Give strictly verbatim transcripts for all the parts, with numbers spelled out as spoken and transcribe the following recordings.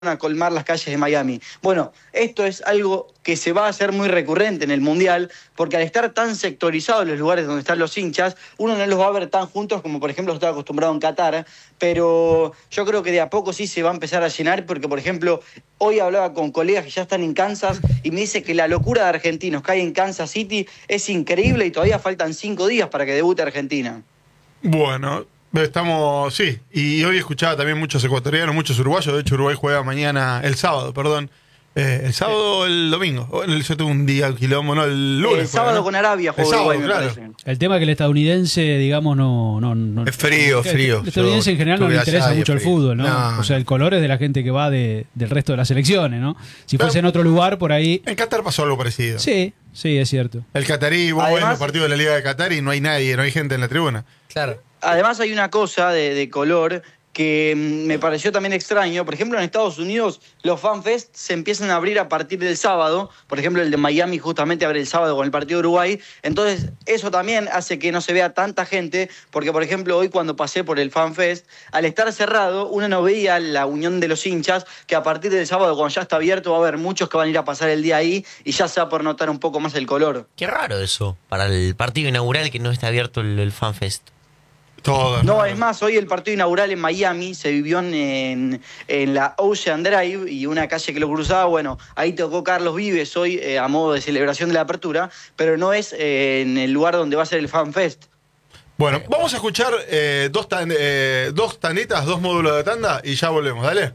a colmar las calles de Miami. Bueno, esto es algo que se va a hacer muy recurrente en el Mundial, porque al estar tan sectorizados los lugares donde están los hinchas, uno no los va a ver tan juntos como por ejemplo estaba acostumbrado en Qatar, pero yo creo que de a poco sí se va a empezar a llenar, porque por ejemplo, hoy hablaba con colegas que ya están en Kansas y me dice que la locura de argentinos que hay en Kansas City es increíble y todavía faltan cinco días para que debute Argentina. Bueno, estamos, sí, y hoy escuchaba también muchos ecuatorianos, muchos uruguayos. De hecho, Uruguay juega mañana, el sábado, perdón. Eh, el sábado o el domingo. Yo tuve un día quilombo, no, el lunes. El sábado ¿no? con Arabia juega Uruguay, me claro. parece. El tema es que el estadounidense, digamos, no. no, no es frío, frío. El estadounidense Yo en general no le interesa mucho el fútbol, ¿no? no. O sea, el color es de la gente que va de, del resto de las selecciones, ¿no? Si fuese en otro lugar, por ahí. En Qatar pasó algo parecido. Sí, sí, es cierto. El catarí, vos ves los partidos de la Liga de Qatar y no hay nadie, no hay gente en la tribuna. Claro. Además hay una cosa de, de color que me pareció también extraño. Por ejemplo, en Estados Unidos los FanFest se empiezan a abrir a partir del sábado. Por ejemplo, el de Miami justamente abre el sábado con el partido de Uruguay. Entonces, eso también hace que no se vea tanta gente, porque, por ejemplo, hoy cuando pasé por el FanFest, al estar cerrado, uno no veía la unión de los hinchas, que a partir del sábado, cuando ya está abierto, va a haber muchos que van a ir a pasar el día ahí y ya se va a poder notar un poco más el color. Qué raro eso, para el partido inaugural que no está abierto el, el FanFest. Todo, no, es más, hoy el partido inaugural en Miami se vivió en, en la Ocean Drive y una calle que lo cruzaba. Bueno, ahí tocó Carlos Vives hoy eh, a modo de celebración de la apertura, pero no es eh, en el lugar donde va a ser el FanFest. Bueno, vamos a escuchar eh, dos, tan, eh, dos tanditas, dos módulos de tanda y ya volvemos, dale.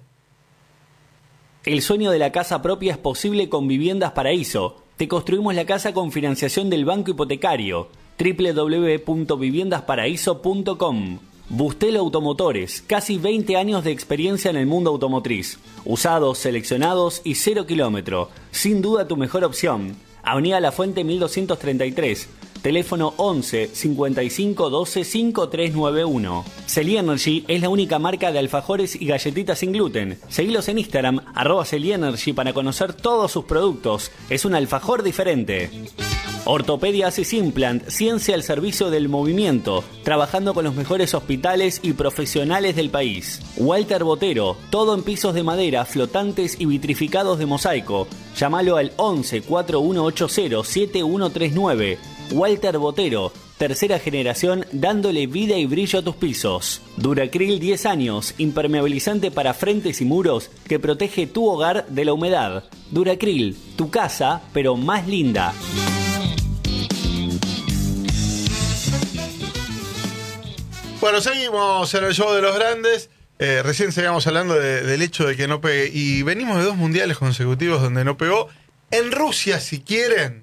El sueño de la casa propia es posible con Viviendas Paraíso. Te construimos la casa con financiación del Banco Hipotecario. doble u doble u doble u punto viviendas paraíso punto com. Bustelo Automotores, casi veinte años de experiencia en el mundo automotriz. Usados, seleccionados y cero kilómetro. Sin duda tu mejor opción. Avenida La Fuente mil doscientos treinta y tres. Teléfono once, cincuenta y cinco, doce, cincuenta y tres noventa y uno. Celi Energy es la única marca de alfajores y galletitas sin gluten. Seguilos en Instagram, arroba Celi Energy, para conocer todos sus productos. Es un alfajor diferente. Ortopedia Asis Implant, ciencia al servicio del movimiento, trabajando con los mejores hospitales y profesionales del país. Walter Botero, todo en pisos de madera, flotantes y vitrificados de mosaico. Llámalo al once, cuatro uno ocho cero, siete uno tres nueve. Walter Botero, tercera generación dándole vida y brillo a tus pisos. Duracril diez años, impermeabilizante para frentes y muros que protege tu hogar de la humedad. Duracril, tu casa, pero más linda. Bueno, seguimos en el show de los grandes. Eh, recién seguíamos hablando de, del hecho de que no pegue. Y venimos de dos mundiales consecutivos donde no pegó. En Rusia, si quieren,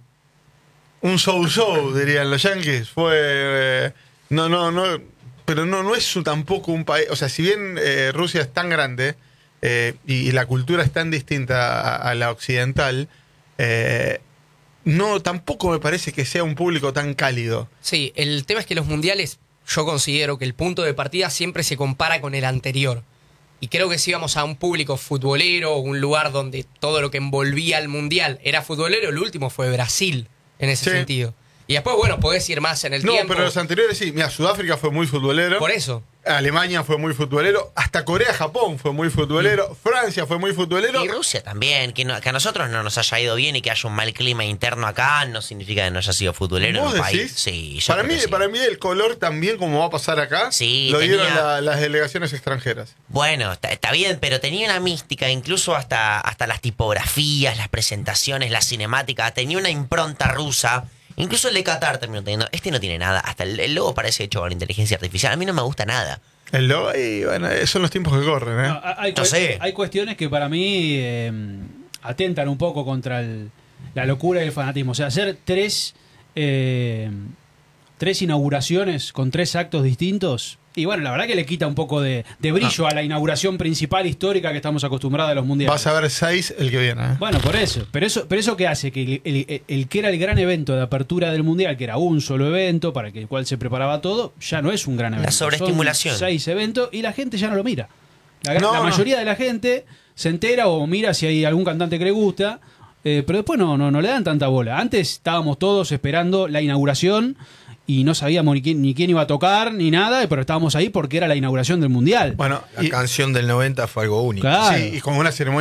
un show-show, dirían los yankees. Fue... Eh, no, no, no... Pero no, no es su, tampoco un país... O sea, si bien eh, Rusia es tan grande eh, y, y la cultura es tan distinta a, a la occidental, eh, no, tampoco me parece que sea un público tan cálido. Sí, el tema es que los mundiales... Yo considero que el punto de partida siempre se compara con el anterior. Y creo que si íbamos a un público futbolero, un lugar donde todo lo que envolvía al mundial era futbolero, el último fue Brasil, en ese sí. sentido. Y después, bueno, podés ir más en el no, tiempo. No, pero los anteriores sí. Mira, Sudáfrica fue muy futbolero. Por eso. Alemania fue muy futbolero. Hasta Corea-Japón fue muy futbolero. Mm. Francia fue muy futbolero. Y Rusia también. Que, no, que a nosotros no nos haya ido bien y que haya un mal clima interno acá no significa que no haya sido futbolero en un decís? país. Sí, yo para, mí, sí. para mí el color también, como va a pasar acá, sí, lo tenía... dieron la, las delegaciones extranjeras. Bueno, está, está bien, pero tenía una mística, incluso hasta, hasta las tipografías, las presentaciones, la cinemática. Tenía una impronta rusa. Incluso el de Qatar terminó teniendo. Este no tiene nada. Hasta el, el logo parece hecho con inteligencia artificial. A mí no me gusta nada. El logo, y bueno, son los tiempos que corren, ¿eh? No, hay, no sé. Hay cuestiones que para mí eh, atentan un poco contra el, la locura y el fanatismo. O sea, hacer tres, eh, tres inauguraciones con tres actos distintos. Y bueno, la verdad que le quita un poco de, de brillo ah. a la inauguración principal histórica que estamos acostumbrados a los mundiales. Vas a ver seis el que viene. ¿eh? Bueno, por eso. Pero eso, pero eso ¿qué hace? Que el, el, el, el que era el gran evento de apertura del mundial, que era un solo evento para el cual se preparaba todo, ya no es un gran evento. La sobreestimulación. Son seis eventos y la gente ya no lo mira. La, no, la no. mayoría de la gente se entera o mira si hay algún cantante que le gusta, eh, pero después no, no, no le dan tanta bola. Antes estábamos todos esperando la inauguración y no sabíamos ni quién, ni quién iba a tocar ni nada, pero estábamos ahí porque era la inauguración del Mundial. Bueno, La y, canción del noventa fue algo único. Claro. sí, y con una ceremonia